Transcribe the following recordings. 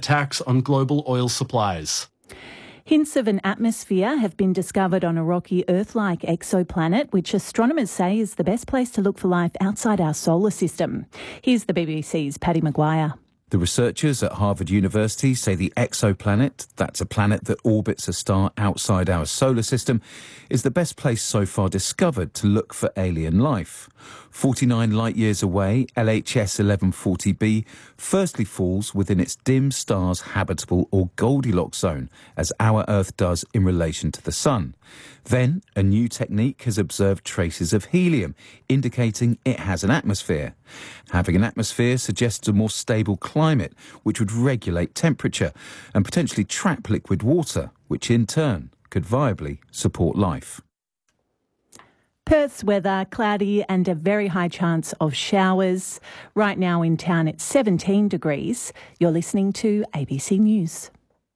tax on global oil supplies. Hints of an atmosphere have been discovered on a rocky Earth-like exoplanet, which astronomers say is the best place to look for life outside our solar system. Here's the BBC's Paddy Maguire. The researchers at Harvard University say the exoplanet, that's a planet that orbits a star outside our solar system, is the best place so far discovered to look for alien life. 49 light-years away, LHS 1140b firstly falls within its dim star's habitable or Goldilocks zone, as our Earth does in relation to the Sun. Then, a new technique has observed traces of helium, indicating it has an atmosphere. Having an atmosphere suggests a more stable climate, which would regulate temperature and potentially trap liquid water, which in turn could viably support life. Perth's weather, cloudy and a very high chance of showers. Right now in town it's 17 degrees. You're listening to ABC News.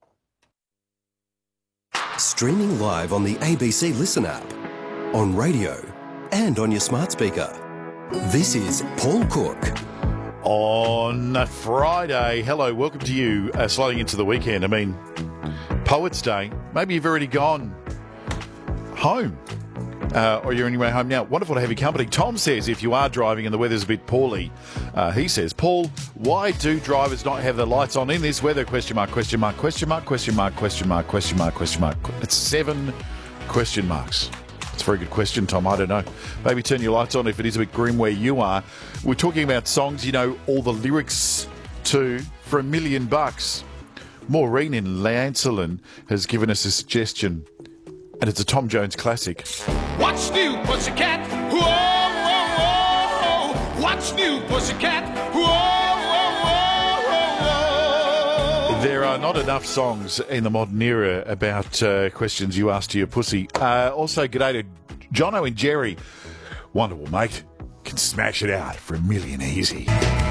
Streaming live on the ABC Listen app, on radio and on your smart speaker. This is Paul Cook. On Friday, hello, welcome to you, sliding into the weekend. I mean, Poets' Day. Maybe you've already gone home. Or you're on your way home now. Wonderful to have you company. Tom says if you are driving and the weather's a bit poorly, he says, Paul, why do drivers not have the lights on in this weather? Question mark, question mark, question mark, question mark, question mark, question mark, question mark. It's 7 question marks. It's a very good question, Tom. I don't know. Maybe turn your lights on if it is a bit grim where you are. We're talking about songs you know all the lyrics to for $1 million. Maureen in Lancelin has given us a suggestion. And it's a Tom Jones classic. What's new, pussycat? Whoa, whoa, whoa. What's new, pussycat? Whoa, whoa, whoa, whoa. There are not enough songs in the modern era about questions you ask to your pussy. Also, g'day to Jono and Jerry. Wonderful, mate. Can smash it out for $1 million easy.